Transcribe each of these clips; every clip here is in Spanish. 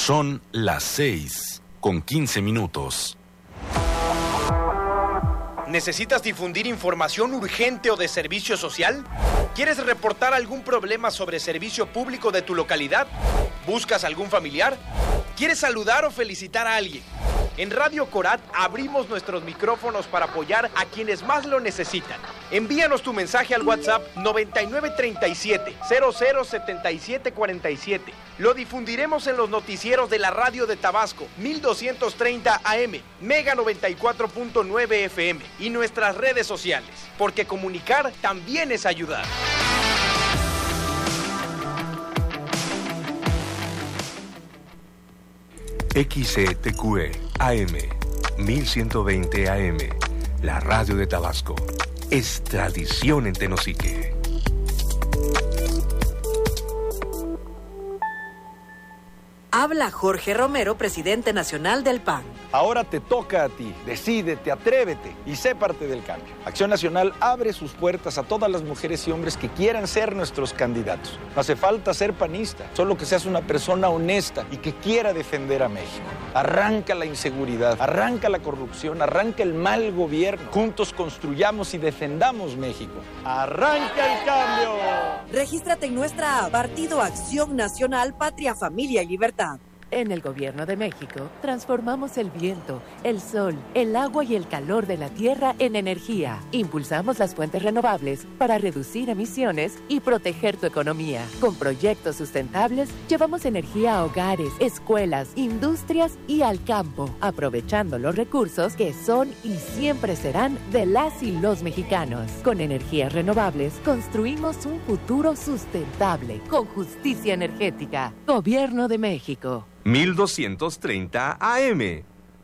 Son las 6:15. ¿Necesitas difundir información urgente o de servicio social? ¿Quieres reportar algún problema sobre servicio público de tu localidad? ¿Buscas algún familiar? ¿Quieres saludar o felicitar a alguien? En Radio Corat abrimos nuestros micrófonos para apoyar a quienes más lo necesitan. Envíanos tu mensaje al WhatsApp 9937-007747. Lo difundiremos en los noticieros de la radio de Tabasco, 1230 AM, Mega 94.9 FM y nuestras redes sociales, porque comunicar también es ayudar. XCTQE AM 1120 AM, la radio de Tabasco, es tradición en Tenosique. Habla Jorge Romero, presidente nacional del PAN. Ahora te toca a ti. Decídete, atrévete y sé parte del cambio. Acción Nacional abre sus puertas a todas las mujeres y hombres que quieran ser nuestros candidatos. No hace falta ser panista, solo que seas una persona honesta y que quiera defender a México. Arranca la inseguridad, arranca la corrupción, arranca el mal gobierno. Juntos construyamos y defendamos México. ¡Arranca el cambio! Regístrate en nuestra app Partido Acción Nacional, Patria, Familia y Libertad. En el Gobierno de México, transformamos el viento, el sol, el agua y el calor de la tierra en energía. Impulsamos las fuentes renovables para reducir emisiones y proteger tu economía. Con proyectos sustentables, llevamos energía a hogares, escuelas, industrias y al campo, aprovechando los recursos que son y siempre serán de las y los mexicanos. Con energías renovables, construimos un futuro sustentable, con justicia energética. Gobierno de México. 1230 AM.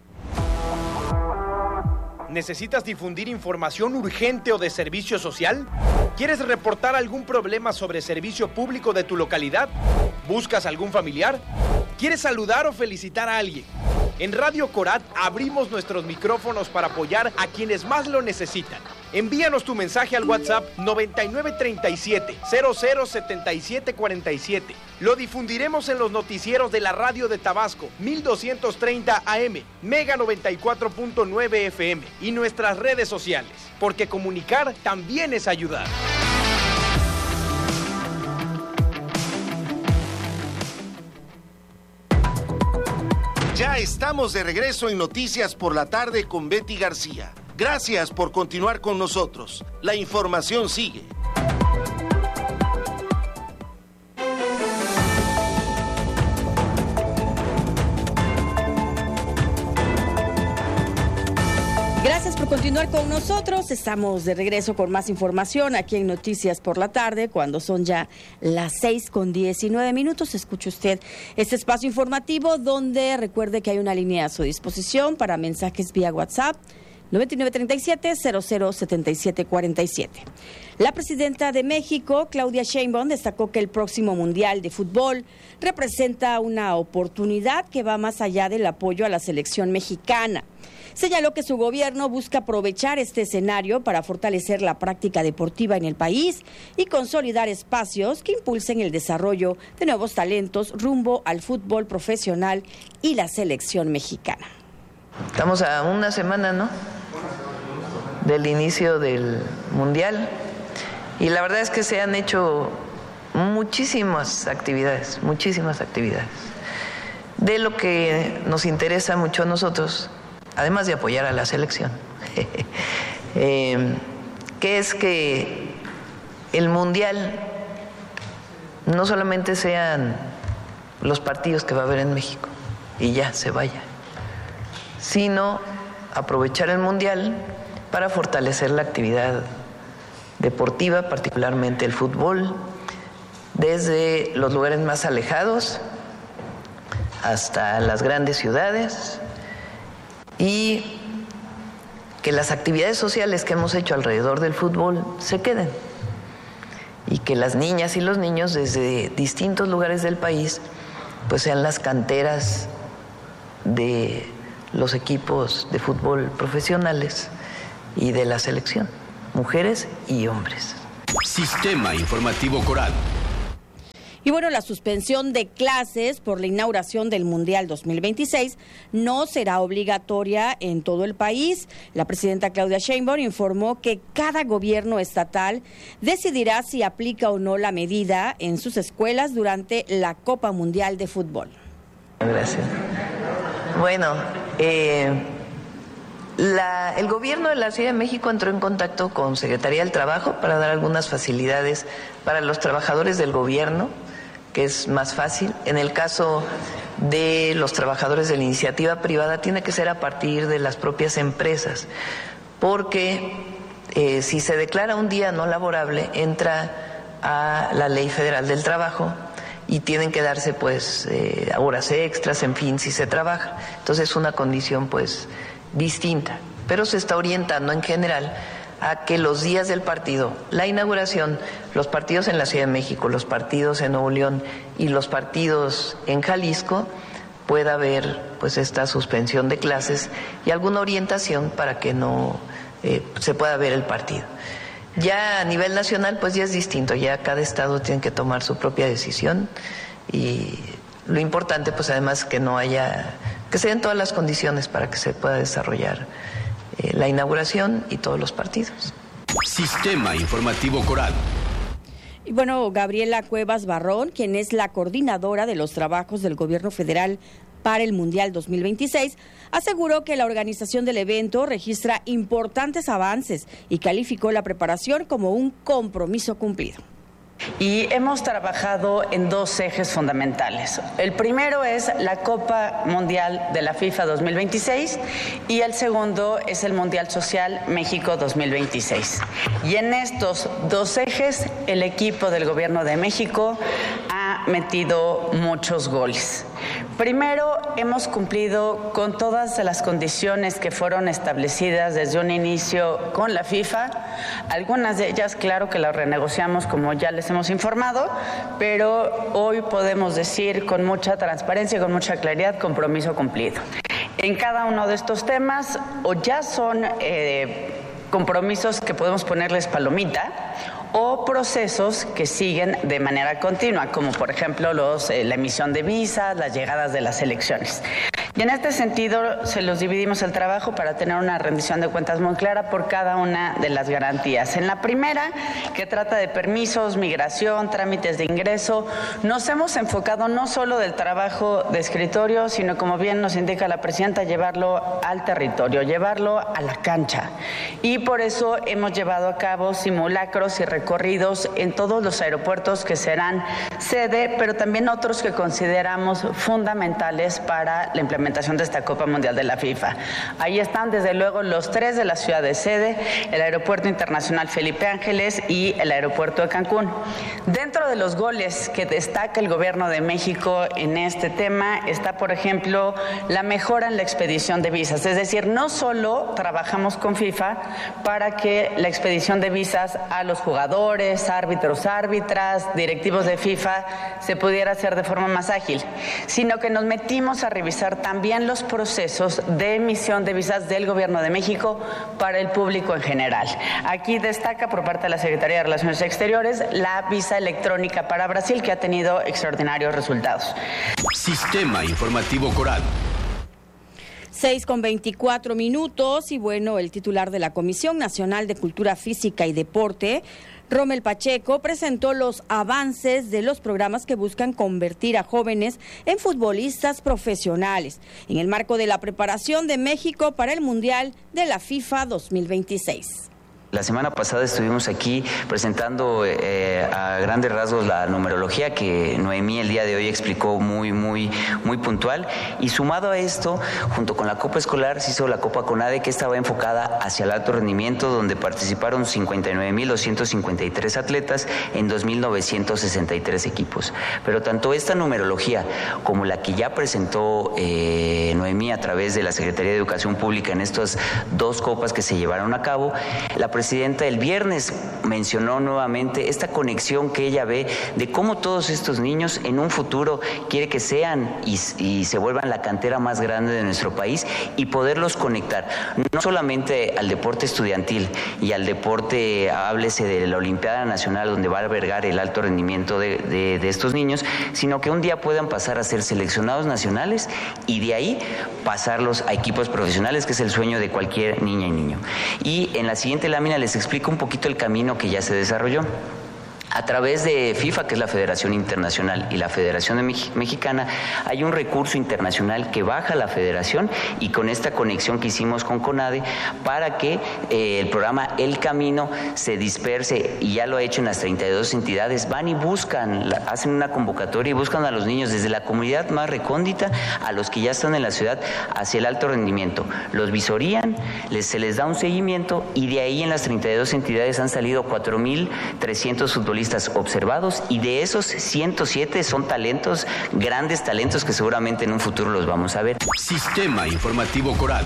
¿Necesitas difundir información urgente o de servicio social? ¿Quieres reportar algún problema sobre servicio público de tu localidad? ¿Buscas algún familiar? ¿Quieres saludar o felicitar a alguien? En Radio Corat abrimos nuestros micrófonos para apoyar a quienes más lo necesitan. Envíanos tu mensaje al WhatsApp 9937-007747. Lo difundiremos en los noticieros de la radio de Tabasco, 1230 AM, Mega 94.9 FM y nuestras redes sociales, porque comunicar también es ayudar. Ya estamos de regreso en Noticias por la Tarde con Betty García. Gracias por continuar con nosotros. La información sigue. Gracias por continuar con nosotros. Estamos de regreso con más información aquí en Noticias por la Tarde, cuando son ya las 6:19. Escuche usted este espacio informativo donde recuerde que hay una línea a su disposición para mensajes vía WhatsApp 9937-007747. La presidenta de México, Claudia Sheinbaum, destacó que el próximo Mundial de Fútbol representa una oportunidad que va más allá del apoyo a la selección mexicana. Señaló que su gobierno busca aprovechar este escenario para fortalecer la práctica deportiva en el país y consolidar espacios que impulsen el desarrollo de nuevos talentos rumbo al fútbol profesional y la selección mexicana. Estamos a una semana, ¿no?, del inicio del Mundial, y la verdad es que se han hecho muchísimas actividades, de lo que nos interesa mucho a nosotros, además de apoyar a la selección, que es que el Mundial no solamente sean los partidos que va a haber en México y ya se vaya, sino aprovechar el Mundial para fortalecer la actividad deportiva, particularmente el fútbol, desde los lugares más alejados hasta las grandes ciudades, y que las actividades sociales que hemos hecho alrededor del fútbol se queden, y que las niñas y los niños desde distintos lugares del país pues sean las canteras de los equipos de fútbol profesionales y de la selección, mujeres y hombres. Sistema Informativo Coral. Y bueno, la suspensión de clases por la inauguración del Mundial 2026 no será obligatoria en todo el país. La presidenta Claudia Sheinbaum informó que cada gobierno estatal decidirá si aplica o no la medida en sus escuelas durante la Copa Mundial de Fútbol. Gracias. Bueno, el gobierno de la Ciudad de México entró en contacto con Secretaría del Trabajo para dar algunas facilidades para los trabajadores del gobierno, que es más fácil. En el caso de los trabajadores de la iniciativa privada tiene que ser a partir de las propias empresas, porque si se declara un día no laborable entra a la Ley Federal del Trabajo y tienen que darse pues horas extras, en fin, si se trabaja. Entonces es una condición pues distinta, pero se está orientando en general a que los días del partido, la inauguración, los partidos en la Ciudad de México, los partidos en Nuevo León y los partidos en Jalisco, pueda haber pues esta suspensión de clases y alguna orientación para que no se pueda ver el partido. Ya a nivel nacional pues ya es distinto, ya cada estado tiene que tomar su propia decisión y lo importante pues además que no haya, que se den todas las condiciones para que se pueda desarrollar la inauguración y todos los partidos. Sistema Informativo Coral. Y bueno, Gabriela Cuevas Barrón, quien es la coordinadora de los trabajos del gobierno federal para el Mundial 2026, aseguró que la organización del evento registra importantes avances y calificó la preparación como un compromiso cumplido. Y hemos trabajado en dos ejes fundamentales. El primero es la Copa Mundial de la FIFA 2026 y el segundo es el Mundial Social México 2026. Y en estos dos ejes el equipo del Gobierno de México ha metido muchos goles. Primero, hemos cumplido con todas las condiciones que fueron establecidas desde un inicio con la FIFA. Algunas de ellas, claro que las renegociamos como ya les hemos informado, pero hoy podemos decir con mucha transparencia y con mucha claridad, compromiso cumplido. En cada uno de estos temas, o ya son compromisos que podemos ponerles palomita, o procesos que siguen de manera continua, como por ejemplo la emisión de visas, las llegadas de las elecciones. Y en este sentido se los dividimos el trabajo para tener una rendición de cuentas muy clara por cada una de las garantías. En la primera, que trata de permisos, migración, trámites de ingreso, nos hemos enfocado no solo del trabajo de escritorio, sino como bien nos indica la presidenta, llevarlo al territorio, llevarlo a la cancha. Y por eso hemos llevado a cabo simulacros y recorridos en todos los aeropuertos que serán sede, pero también otros que consideramos fundamentales para la implementación de esta Copa Mundial de la FIFA. Ahí están desde luego los tres de la ciudad de sede, el Aeropuerto Internacional Felipe Ángeles y el Aeropuerto de Cancún. Dentro de los goles que destaca el Gobierno de México en este tema está, por ejemplo, la mejora en la expedición de visas. Es decir, no solo trabajamos con FIFA para que la expedición de visas a los jugadores, árbitros, árbitras, directivos de FIFA se pudiera hacer de forma más ágil, sino que nos metimos a revisar también los procesos de emisión de visas del Gobierno de México para el público en general. Aquí destaca por parte de la Secretaría de Relaciones Exteriores la visa electrónica para Brasil, que ha tenido extraordinarios resultados. Sistema Informativo Coral. 6:24 y bueno, el titular de la Comisión Nacional de Cultura Física y Deporte, Rommel Pacheco, presentó los avances de los programas que buscan convertir a jóvenes en futbolistas profesionales en el marco de la preparación de México para el Mundial de la FIFA 2026. La semana pasada estuvimos aquí presentando a grandes rasgos la numerología que Noemí el día de hoy explicó muy puntual, y sumado a esto, junto con la Copa Escolar, se hizo la Copa CONADE, que estaba enfocada hacia el alto rendimiento, donde participaron 59.253 atletas en 2.963 equipos. Pero tanto esta numerología como la que ya presentó Noemí a través de la Secretaría de Educación Pública en estas dos copas que se llevaron a cabo, la presentaron presidenta el viernes mencionó nuevamente esta conexión que ella ve de cómo todos estos niños en un futuro quiere que sean y se vuelvan la cantera más grande de nuestro país y poderlos conectar, no solamente al deporte estudiantil y al deporte, háblese de la Olimpiada Nacional, donde va a albergar el alto rendimiento de estos niños, sino que un día puedan pasar a ser seleccionados nacionales y de ahí pasarlos a equipos profesionales, que es el sueño de cualquier niña y niño. Y en la siguiente lámina les explico un poquito el camino que ya se desarrolló. A través de FIFA, que es la Federación Internacional, y la Federación Mexicana, hay un recurso internacional que baja a la Federación, y con esta conexión que hicimos con CONADE para que el programa El Camino se disperse, y ya lo ha hecho en las 32 entidades, van y buscan, hacen una convocatoria y buscan a los niños desde la comunidad más recóndita a los que ya están en la ciudad hacia el alto rendimiento. Los visorían, se les da un seguimiento, y de ahí en las 32 entidades han salido 4,300 futbolistas observados, y de esos 107 son talentos, grandes talentos que seguramente en un futuro los vamos a ver. Sistema Informativo Coral.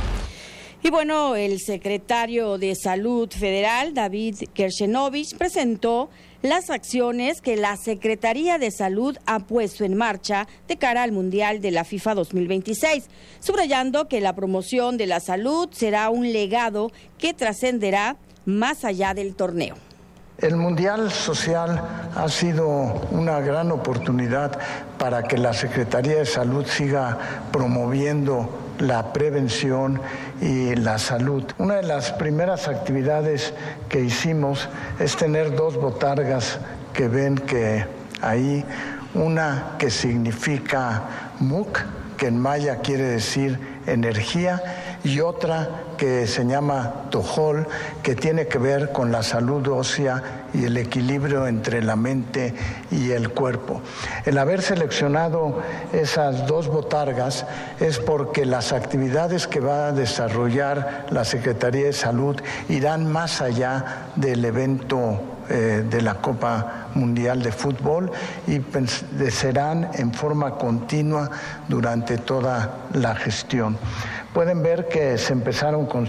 Y bueno, el secretario de Salud Federal, David Kershenovich, presentó las acciones que la Secretaría de Salud ha puesto en marcha de cara al Mundial de la FIFA 2026, subrayando que la promoción de la salud será un legado que trascenderá más allá del torneo. El Mundial Social ha sido una gran oportunidad para que la Secretaría de Salud siga promoviendo la prevención y la salud. Una de las primeras actividades que hicimos es tener 2 botargas que ven que ahí, una que significa MUC, que en maya quiere decir energía, y otra que se llama Tojol, que tiene que ver con la salud ósea y el equilibrio entre la mente y el cuerpo. El haber seleccionado esas 2 botargas es porque las actividades que va a desarrollar la Secretaría de Salud irán más allá del evento de la Copa Mundial de Fútbol, y serán en forma continua durante toda la gestión. Pueden ver que se empezaron con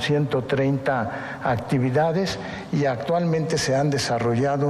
130 actividades y actualmente se han desarrollado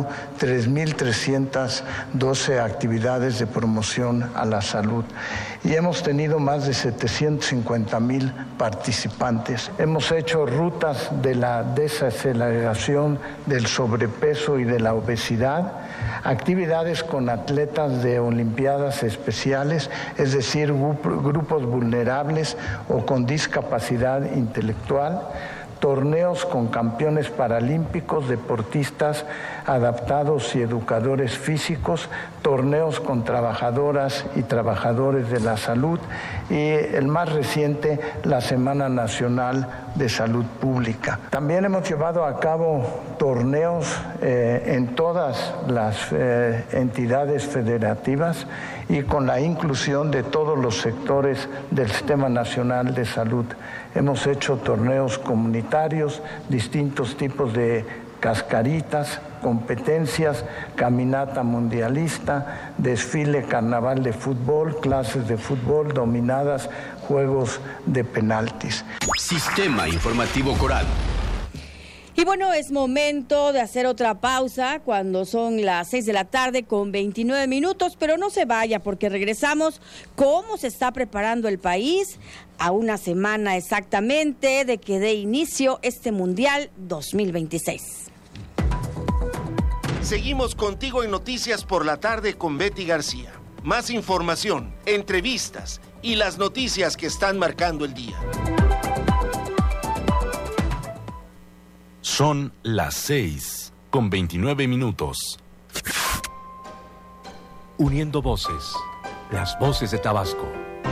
3,312 actividades de promoción a la salud, y hemos tenido más de 750,000 participantes. Hemos hecho rutas de la desaceleración del sobrepeso y de la obesidad, actividades con atletas de olimpiadas especiales, es decir, grupos vulnerables o con discapacidad intelectual, torneos con campeones paralímpicos, deportistas adaptados y educadores físicos, torneos con trabajadoras y trabajadores de la salud, y el más reciente, la Semana Nacional de Salud Pública. También hemos llevado a cabo torneos en todas las entidades federativas y con la inclusión de todos los sectores del Sistema Nacional de Salud. Hemos hecho torneos comunitarios, distintos tipos de cascaritas, competencias, caminata mundialista, desfile carnaval de fútbol, clases de fútbol, dominadas, juegos de penaltis. Sistema Informativo Coral. Y bueno, es momento de hacer otra pausa cuando son las 6 de la tarde con 29 minutos, pero no se vaya porque regresamos. ¿Cómo se está preparando el país a una semana exactamente de que dé inicio este Mundial 2026? Seguimos contigo en Noticias por la Tarde con Betty García. Más información, entrevistas y las noticias que están marcando el día. Son las 6 con 29 minutos. Uniendo voces, las voces de Tabasco.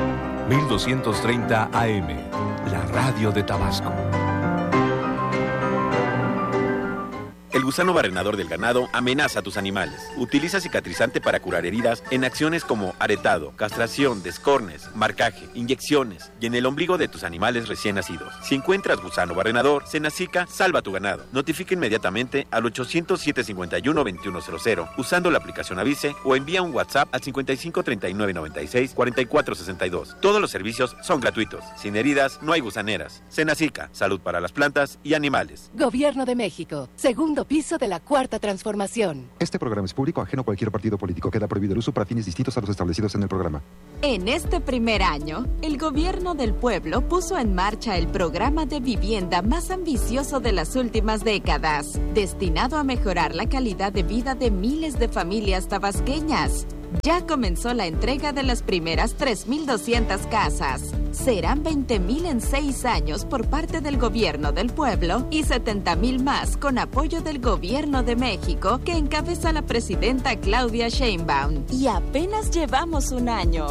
1230 AM, la radio de Tabasco. El gusano barrenador del ganado amenaza a tus animales. Utiliza cicatrizante para curar heridas en acciones como aretado, castración, descornes, marcaje, inyecciones y en el ombligo de tus animales recién nacidos. Si encuentras gusano barrenador, Senacica salva tu ganado. Notifica inmediatamente al 800-751-2100 usando la aplicación Avise o envía un WhatsApp al 55 39 96 44 62. Todos los servicios son gratuitos. Sin heridas, no hay gusaneras. Senacica, salud para las plantas y animales. Gobierno de México, segundo piso de la Cuarta Transformación. Este programa es público, ajeno a cualquier partido político. Queda prohibido el uso para fines distintos a los establecidos en el programa. En este primer año, el Gobierno del Pueblo puso en marcha el programa de vivienda más ambicioso de las últimas décadas, destinado a mejorar la calidad de vida de miles de familias tabasqueñas. Ya comenzó la entrega de las primeras 3,200 casas. Serán 20,000 en 6 años por parte del Gobierno del Pueblo y 70,000 más con apoyo del Gobierno de México que encabeza la presidenta Claudia Sheinbaum. Y apenas llevamos un año.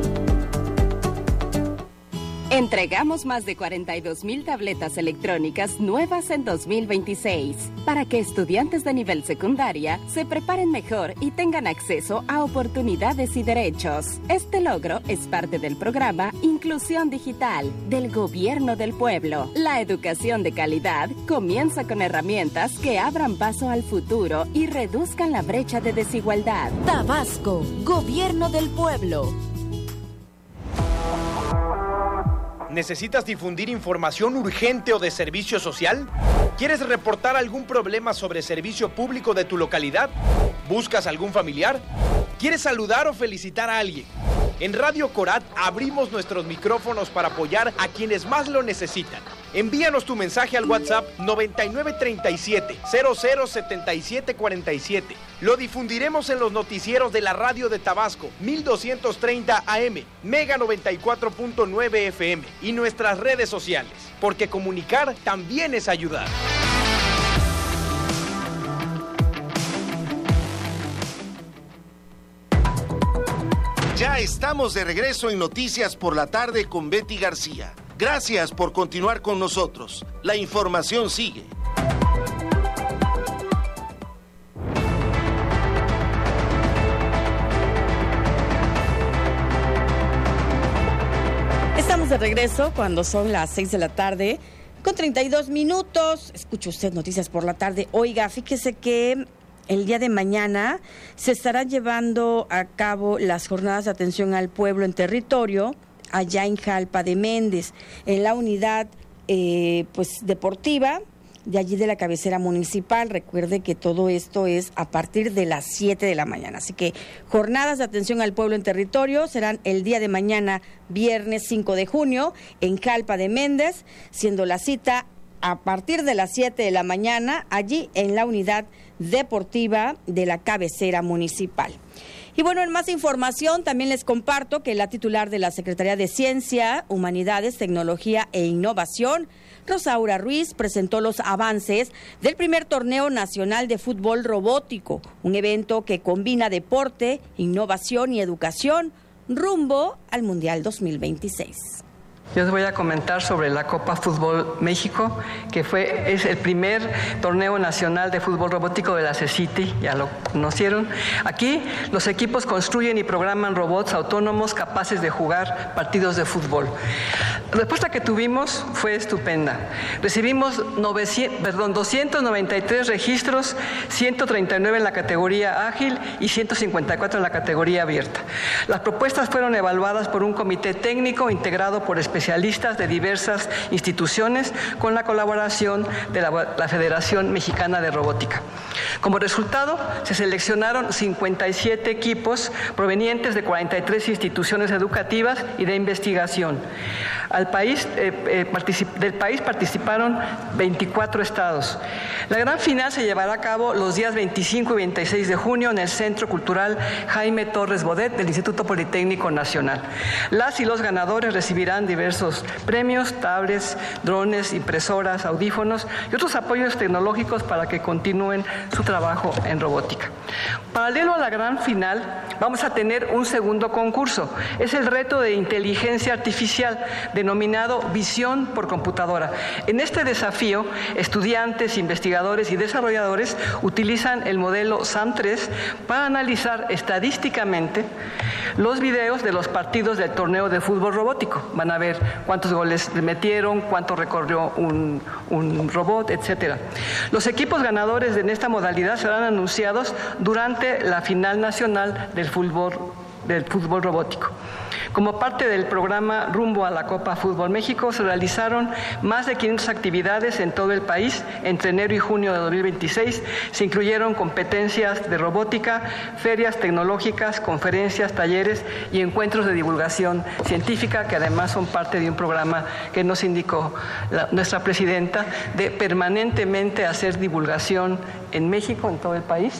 Entregamos más de 42,000 tabletas electrónicas nuevas en 2026 para que estudiantes de nivel secundaria se preparen mejor y tengan acceso a oportunidades y derechos. Este logro es parte del programa Inclusión Digital del Gobierno del Pueblo. La educación de calidad comienza con herramientas que abran paso al futuro y reduzcan la brecha de desigualdad. Tabasco, Gobierno del Pueblo. ¿Necesitas difundir información urgente o de servicio social? ¿Quieres reportar algún problema sobre servicio público de tu localidad? ¿Buscas algún familiar? ¿Quieres saludar o felicitar a alguien? En Radio Corat abrimos nuestros micrófonos para apoyar a quienes más lo necesitan. Envíanos tu mensaje al WhatsApp 9937-007747. Lo difundiremos en los noticieros de la radio de Tabasco, 1230 AM, Mega 94.9 FM y nuestras redes sociales, porque comunicar también es ayudar. Ya estamos de regreso en Noticias por la Tarde con Betty García. Gracias por continuar con nosotros. La información sigue. Estamos de regreso cuando son las 6 de la tarde con 32 minutos. Escucha usted Noticias por la Tarde. Oiga, fíjese que el día de mañana se estarán llevando a cabo las jornadas de atención al pueblo en territorio allá en Jalpa de Méndez, en la unidad deportiva de allí de la cabecera municipal. Recuerde que todo esto es a partir de las 7 de la mañana. Así que jornadas de atención al pueblo en territorio serán el día de mañana, viernes 5 de junio, en Jalpa de Méndez, siendo la cita a partir de las 7 de la mañana, allí en la unidad deportiva de la cabecera municipal. Y bueno, en más información también les comparto que la titular de la Secretaría de Ciencia, Humanidades, Tecnología e Innovación, Rosaura Ruiz, presentó los avances del primer torneo nacional de fútbol robótico, un evento que combina deporte, innovación y educación rumbo al Mundial 2026. Yo les voy a comentar sobre la Copa Fútbol México, que es el primer torneo nacional de fútbol robótico de la CECITI, ya lo conocieron. Aquí los equipos construyen y programan robots autónomos capaces de jugar partidos de fútbol. La respuesta que tuvimos fue estupenda. Recibimos 293 registros, 139 en la categoría ágil y 154 en la categoría abierta. Las propuestas fueron evaluadas por un comité técnico integrado por especialistas de diversas instituciones con la colaboración de la Federación Mexicana de Robótica. Como resultado, se seleccionaron 57 equipos provenientes de 43 instituciones educativas y de investigación. Del país participaron 24 estados. La gran final se llevará a cabo los días 25 y 26 de junio en el Centro Cultural Jaime Torres Bodet del Instituto Politécnico Nacional. Las y los ganadores recibirán diversos diversos premios, tablets, drones, impresoras, audífonos y otros apoyos tecnológicos para que continúen su trabajo en robótica. Paralelo a la gran final, vamos a tener un segundo concurso. Es el reto de inteligencia artificial, denominado Visión por Computadora. En este desafío, estudiantes, investigadores y desarrolladores utilizan el modelo SAM-3 para analizar estadísticamente los videos de los partidos del torneo de fútbol robótico. Van a ver cuántos goles metieron, cuánto recorrió un robot, etc. Los equipos ganadores en esta modalidad serán anunciados durante la final nacional del fútbol robótico. Como parte del programa Rumbo a la Copa Fútbol México, se realizaron más de 500 actividades en todo el país entre enero y junio de 2026. Se incluyeron competencias de robótica, ferias tecnológicas, conferencias, talleres y encuentros de divulgación científica, que además son parte de un programa que nos indicó nuestra presidenta de permanentemente hacer divulgación en México, en todo el país,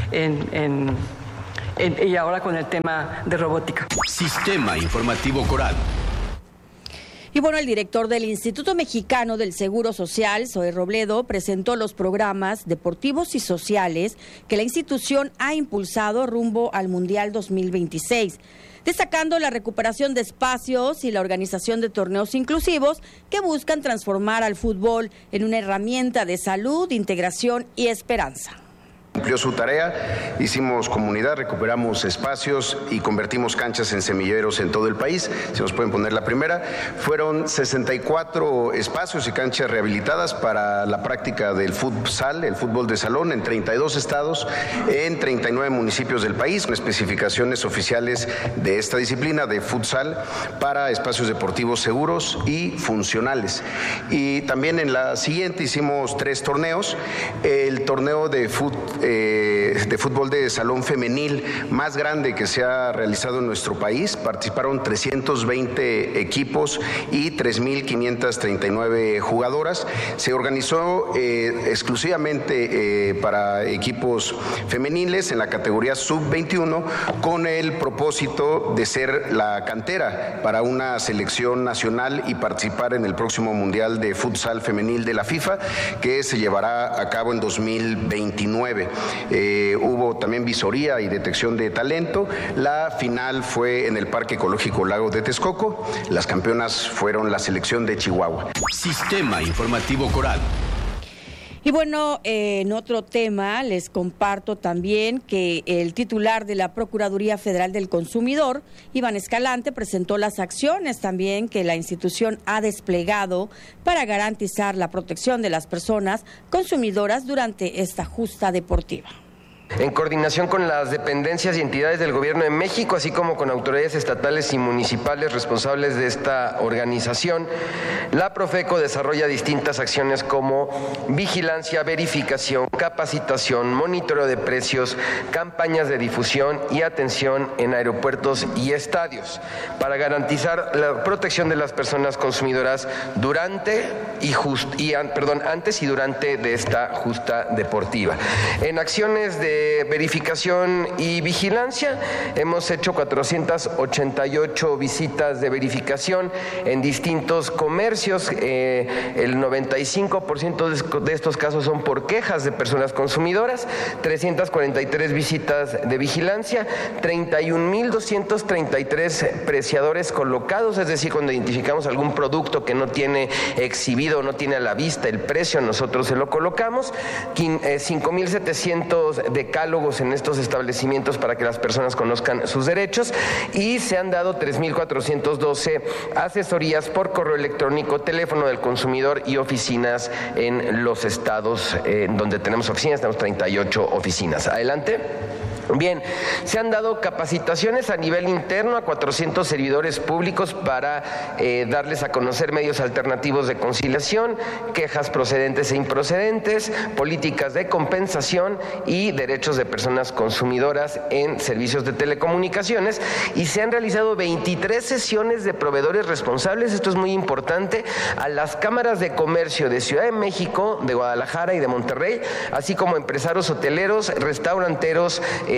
y ahora con el tema de robótica. Sistema Informativo Coral. Y bueno, el director del Instituto Mexicano del Seguro Social, Zoe Robledo, presentó los programas deportivos y sociales que la institución ha impulsado rumbo al Mundial 2026, destacando la recuperación de espacios y la organización de torneos inclusivos que buscan transformar al fútbol en una herramienta de salud, integración y esperanza. Cumplió su tarea, hicimos comunidad, recuperamos espacios y convertimos canchas en semilleros en todo el país. Si nos pueden poner la primera. Fueron 64 espacios y canchas rehabilitadas para la práctica del futsal, el fútbol de salón, en 32 estados, en 39 municipios del país, con especificaciones oficiales de esta disciplina de futsal para espacios deportivos seguros y funcionales. Y también en la siguiente hicimos 3 torneos. El torneo de fútbol de salón femenil más grande que se ha realizado en nuestro país. Participaron 320 equipos y 3.539 jugadoras. Se organizó exclusivamente para equipos femeniles en la categoría sub-21 con el propósito de ser la cantera para una selección nacional y participar en el próximo Mundial de Futsal Femenil de la FIFA, que se llevará a cabo en 2029. Hubo también visoría y detección de talento. La final fue en el Parque Ecológico Lago de Texcoco. Las campeonas fueron la selección de Chihuahua. Sistema Informativo Coral. Y bueno, en otro tema les comparto también que el titular de la Procuraduría Federal del Consumidor, Iván Escalante, presentó las acciones también que la institución ha desplegado para garantizar la protección de las personas consumidoras durante esta justa deportiva. En coordinación con las dependencias y entidades del Gobierno de México, así como con autoridades estatales y municipales responsables de esta organización, la Profeco desarrolla distintas acciones como vigilancia, verificación, capacitación, monitoreo de precios, campañas de difusión y atención en aeropuertos y estadios para garantizar la protección de las personas consumidoras antes y durante de esta justa deportiva. En acciones de verificación y vigilancia hemos hecho 488 visitas de verificación en distintos comercios. El 95% de estos casos son por quejas de personas consumidoras, 343 visitas de vigilancia, 31.233 preciadores colocados, es decir, cuando identificamos algún producto que no tiene exhibido o no tiene a la vista el precio, nosotros se lo colocamos, 5.700 decálogos en estos establecimientos para que las personas conozcan sus derechos, y se han dado 3.412 asesorías por correo electrónico, teléfono del consumidor y oficinas en los estados donde tenemos oficinas. Tenemos 38 oficinas. Adelante. Bien, se han dado capacitaciones a nivel interno a 400 servidores públicos para darles a conocer medios alternativos de conciliación, quejas procedentes e improcedentes, políticas de compensación y derechos de personas consumidoras en servicios de telecomunicaciones, y se han realizado 23 sesiones de proveedores responsables, esto es muy importante, a las cámaras de comercio de Ciudad de México, de Guadalajara y de Monterrey, así como empresarios hoteleros, restauranteros,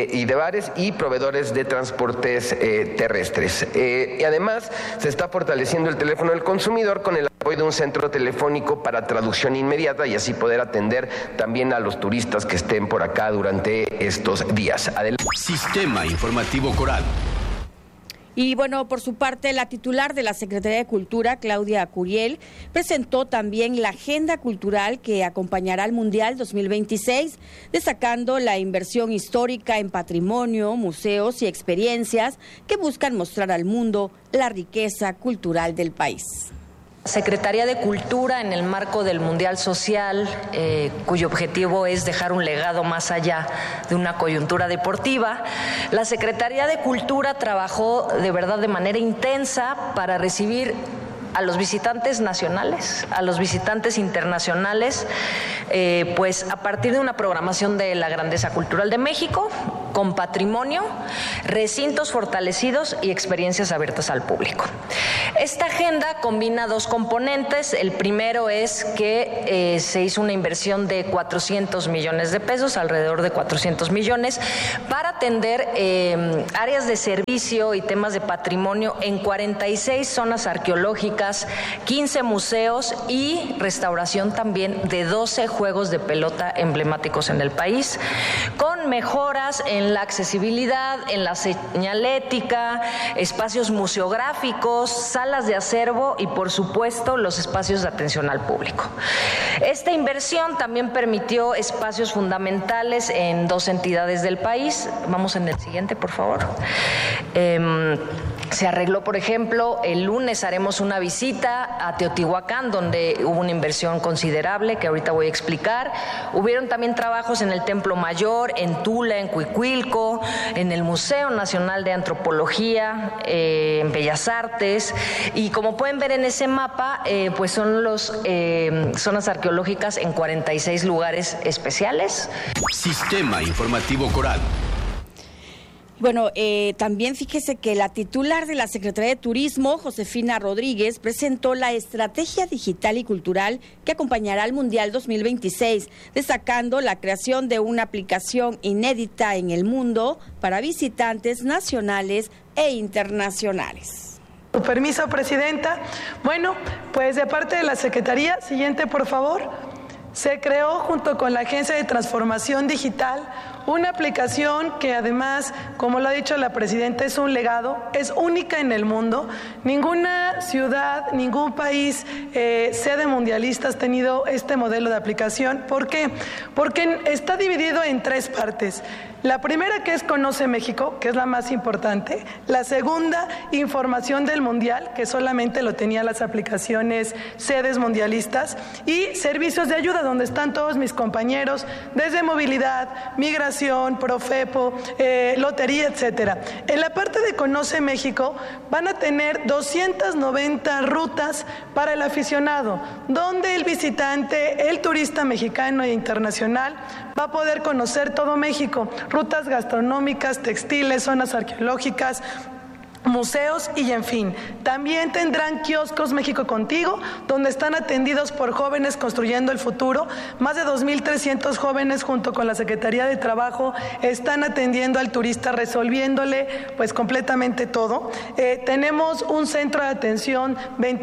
y de bares y proveedores de transportes terrestres. Y además se está fortaleciendo el teléfono del consumidor con el apoyo de un centro telefónico para traducción inmediata y así poder atender también a los turistas que estén por acá durante estos días. Adelante. Sistema Informativo Coral. Y bueno, por su parte, la titular de la Secretaría de Cultura, Claudia Curiel, presentó también la agenda cultural que acompañará al Mundial 2026, destacando la inversión histórica en patrimonio, museos y experiencias que buscan mostrar al mundo la riqueza cultural del país. Secretaría de Cultura en el marco del Mundial Social, cuyo objetivo es dejar un legado más allá de una coyuntura deportiva. La Secretaría de Cultura trabajó de verdad de manera intensa para recibir a los visitantes nacionales, a los visitantes internacionales, pues a partir de una programación de la grandeza cultural de México, con patrimonio, recintos fortalecidos y experiencias abiertas al público. Esta agenda combina dos componentes. El primero es que se hizo una inversión de 400 millones de pesos, alrededor de 400 millones, para atender áreas de servicio y temas de patrimonio en 46 zonas arqueológicas, 15 museos y restauración también de 12 juegos de pelota emblemáticos en el país, con mejoras en la accesibilidad, en la señalética, espacios museográficos, salas de acervo y, por supuesto, los espacios de atención al público. Esta inversión también permitió espacios fundamentales en 2 entidades del país. Vamos en el siguiente, por favor. Se arregló, por ejemplo, el lunes haremos una visita a Teotihuacán, donde hubo una inversión considerable que ahorita voy a explicar. Hubieron también trabajos en el Templo Mayor, en Tula, en Cuicuilco, en el Museo Nacional de Antropología, en Bellas Artes. Y como pueden ver en ese mapa, pues son las zonas arqueológicas en 46 lugares especiales. Sistema Informativo Coral. Bueno, también fíjese que la titular de la Secretaría de Turismo, Josefina Rodríguez, presentó la estrategia digital y cultural que acompañará al Mundial 2026, destacando la creación de una aplicación inédita en el mundo para visitantes nacionales e internacionales. Con permiso, Presidenta. Bueno, pues de parte de la Secretaría, siguiente, por favor. Se creó junto con la Agencia de Transformación Digital una aplicación que además, como lo ha dicho la Presidenta, es un legado, es única en el mundo. Ninguna ciudad, ningún país sede mundialista ha tenido este modelo de aplicación. ¿Por qué? Porque está dividido en 3 partes. La primera, que es Conoce México, que es la más importante. La segunda, Información del Mundial, que solamente lo tenían las aplicaciones sedes mundialistas. Y Servicios de Ayuda, donde están todos mis compañeros, desde movilidad, migración, Profepo, lotería, etcétera. En la parte de Conoce México van a tener 290 rutas para el aficionado, donde el visitante, el turista mexicano e internacional, va a poder conocer todo México. Rutas gastronómicas, textiles, zonas arqueológicas, museos y en fin. También tendrán kioscos México Contigo, donde están atendidos por jóvenes construyendo el futuro. Más de 2,300 jóvenes junto con la Secretaría de Trabajo están atendiendo al turista, resolviéndole pues completamente todo. Tenemos un centro de atención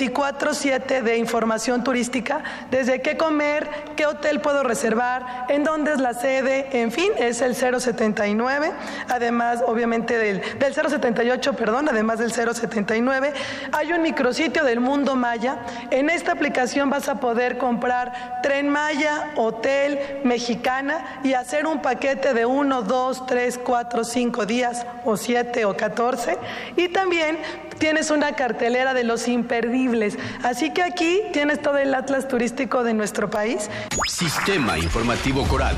24/7 de información turística, desde qué comer, qué hotel puedo reservar, en dónde es la sede, en fin, es el 079, además obviamente del 078, perdón, además del 079, hay un micrositio del Mundo Maya. En esta aplicación vas a poder comprar Tren Maya, Hotel, Mexicana y hacer un paquete de 1, 2, 3, 4, 5 días o 7 o 14. Y también tienes una cartelera de los imperdibles. Así que aquí tienes todo el atlas turístico de nuestro país. Sistema Informativo Coral.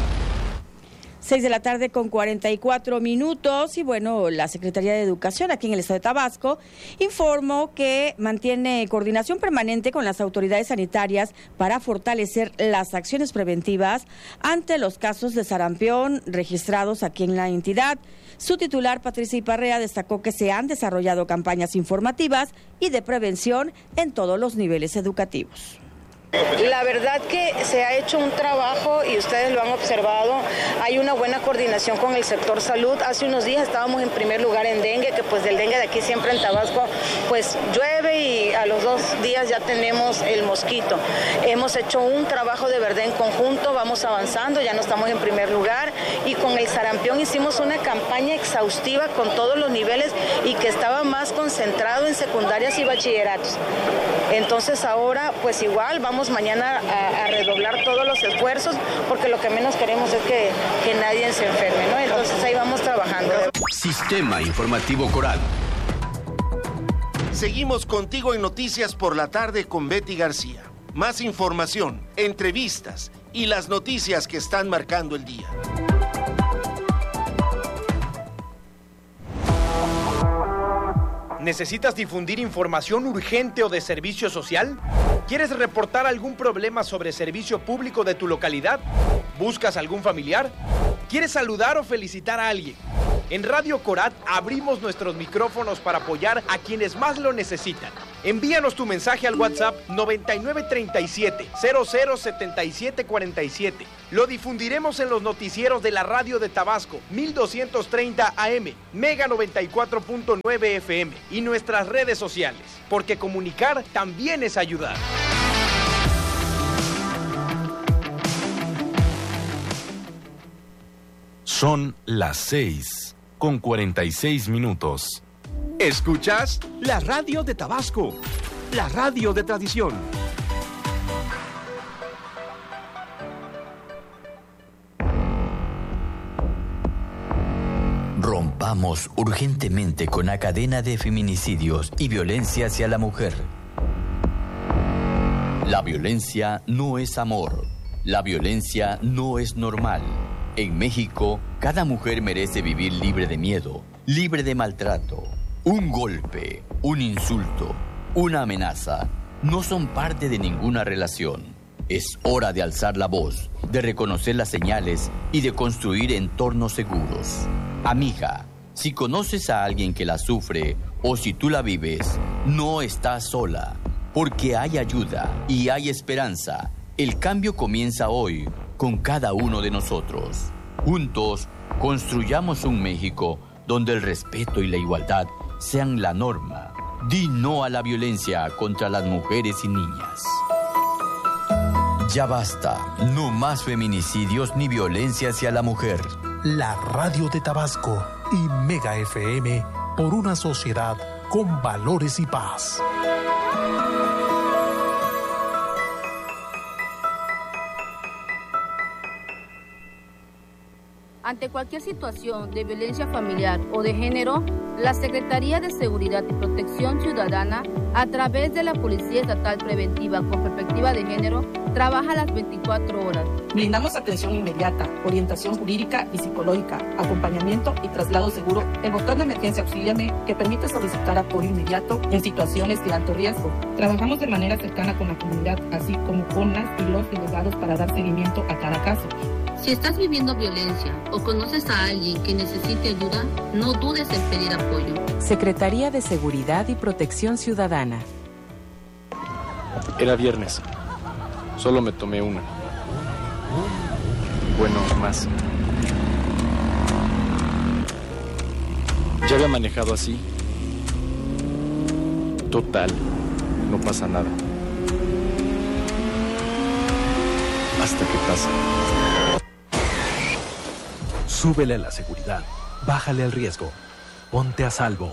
6 de la tarde con 44 minutos y bueno, la Secretaría de Educación aquí en el estado de Tabasco informó que mantiene coordinación permanente con las autoridades sanitarias para fortalecer las acciones preventivas ante los casos de sarampión registrados aquí en la entidad. Su titular, Patricia Iparrea, destacó que se han desarrollado campañas informativas y de prevención en todos los niveles educativos. La verdad que se ha hecho un trabajo y ustedes lo han observado, hay una buena coordinación con el sector salud. Hace unos días estábamos en primer lugar en dengue, que pues del dengue de aquí siempre en Tabasco pues llueve y a los 2 días ya tenemos el mosquito. Hemos hecho un trabajo de verdad en conjunto, vamos avanzando, ya no estamos en primer lugar, y con el sarampión hicimos una campaña exhaustiva con todos los niveles y que estaba más concentrado en secundarias y bachilleratos. Entonces ahora pues igual vamos mañana a redoblar todos los esfuerzos porque lo que menos queremos es que nadie se enferme, ¿no? Entonces ahí vamos trabajando. Sistema Informativo Coral. Seguimos contigo en Noticias por la Tarde con Betty García. Más información, entrevistas y las noticias que están marcando el día. ¿Necesitas difundir información urgente o de servicio social? ¿Quieres reportar algún problema sobre servicio público de tu localidad? ¿Buscas algún familiar? ¿Quieres saludar o felicitar a alguien? En Radio Corat abrimos nuestros micrófonos para apoyar a quienes más lo necesitan. Envíanos tu mensaje al WhatsApp 9937-007747. Lo difundiremos en los noticieros de la radio de Tabasco, 1230 AM, Mega 94.9 FM y nuestras redes sociales, porque comunicar también es ayudar. Son las 6:46. Escuchas la radio de Tabasco, la radio de tradición. Rompamos urgentemente con la cadena de feminicidios y violencia hacia la mujer. La violencia no es amor. La violencia no es normal. En México, cada mujer merece vivir libre de miedo, libre de maltrato. Un golpe, un insulto, una amenaza no son parte de ninguna relación. Es hora de alzar la voz, de reconocer las señales y de construir entornos seguros. Amiga, si conoces a alguien que la sufre o si tú la vives, no estás sola, porque hay ayuda y hay esperanza. El cambio comienza hoy con cada uno de nosotros. Juntos, construyamos un México donde el respeto y la igualdad sean la norma. Di no a la violencia contra las mujeres y niñas. Ya basta, no más feminicidios ni violencia hacia la mujer. La radio de Tabasco y Mega FM por una sociedad con valores y paz. Ante cualquier situación de violencia familiar o de género, la Secretaría de Seguridad y Protección Ciudadana, a través de la Policía Estatal Preventiva con Perspectiva de Género, trabaja las 24 horas. Brindamos atención inmediata, orientación jurídica y psicológica, acompañamiento y traslado seguro. El botón de emergencia Auxíliame, que permite solicitar apoyo inmediato en situaciones de alto riesgo. Trabajamos de manera cercana con la comunidad, así como con las y los delegados para dar seguimiento a cada caso. Si estás viviendo violencia o conoces a alguien que necesite ayuda, no dudes en pedir apoyo. Secretaría de Seguridad y Protección Ciudadana. Era viernes. Solo me tomé una. Bueno, más. Ya había manejado así. Total, no pasa nada. Hasta que pasa. Súbele a la seguridad, bájale al riesgo, ponte a salvo.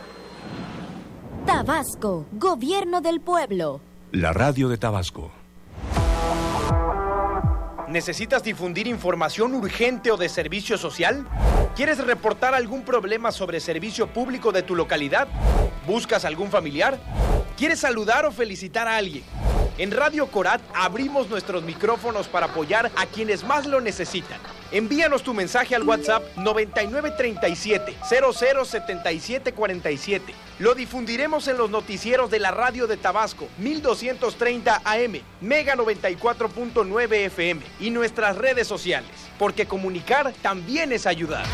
Tabasco, Gobierno del Pueblo. La radio de Tabasco. ¿Necesitas difundir información urgente o de servicio social? ¿Quieres reportar algún problema sobre servicio público de tu localidad? ¿Buscas algún familiar? ¿Quieres saludar o felicitar a alguien? En Radio Corat abrimos nuestros micrófonos para apoyar a quienes más lo necesitan. Envíanos tu mensaje al WhatsApp 9937-007747. Lo difundiremos en los noticieros de la radio de Tabasco, 1230 AM, Mega 94.9 FM y nuestras redes sociales, porque comunicar también es ayudar.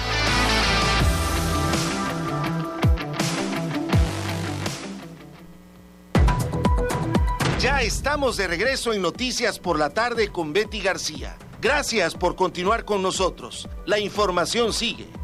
Ya estamos de regreso en Noticias por la Tarde con Betty García. Gracias por continuar con nosotros. La información sigue.